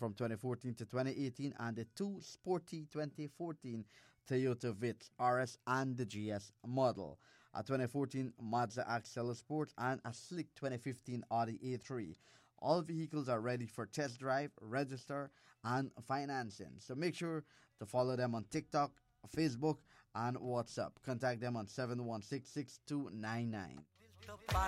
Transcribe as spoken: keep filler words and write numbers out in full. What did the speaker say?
from twenty fourteen to twenty eighteen, and the two sporty twenty fourteen Toyota Vitz R S and the G S model, a twenty fourteen Mazda Axela Sport, and a slick twenty fifteen Audi A three. All vehicles are ready for test drive, register, and financing. So make sure to follow them on TikTok, Facebook, and WhatsApp. Contact them on seven one six, six two nine nine.